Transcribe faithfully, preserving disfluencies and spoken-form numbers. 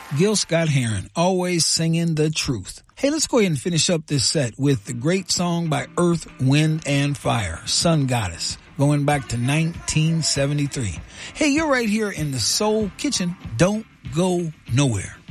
Gil Scott-Heron, always singing the truth. Hey, let's go ahead and finish up this set with the great song by Earth, Wind, and Fire, Sun Goddess, going back to nineteen seventy-three. Hey, you're right here in the Soul Kitchen. Don't go nowhere.